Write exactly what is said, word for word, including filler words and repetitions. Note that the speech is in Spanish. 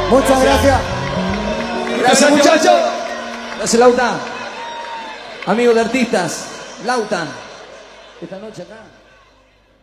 Muchas gracias. Gracias, muchachos. Gracias, Lauta. Amigos de artistas, Lauta. Esta noche acá.